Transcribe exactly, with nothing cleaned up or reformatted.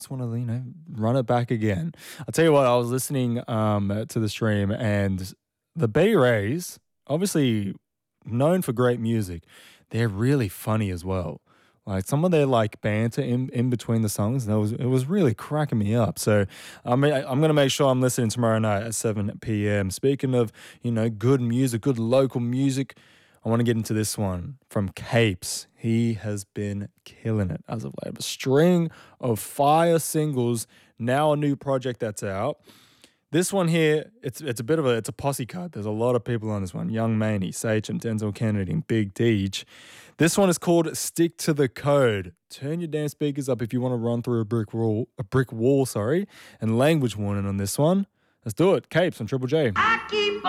just want to, you know, run it back again. I'll tell you what, I was listening um, to the stream and the Bay Rays, obviously known for great music, they're really funny as well. Like some of their like banter in, in between the songs, that was it was really cracking me up. So I mean, I, I'm gonna make sure I'm listening tomorrow night at seven p m. Speaking of, you know, good music, good local music, I want to get into this one from Capes. He has been killing it as of late. A string of fire singles, now a new project that's out. This one here, it's it's a bit of a it's a posse cut. There's a lot of people on this one. Young Maney, Sachem, Denzel Kennedy, and Big Deej. This one is called Stick to the Code. Turn your damn speakers up if you want to run through a brick wall, a brick wall, sorry, and language warning on this one. Let's do it. Capes on Triple J. I keep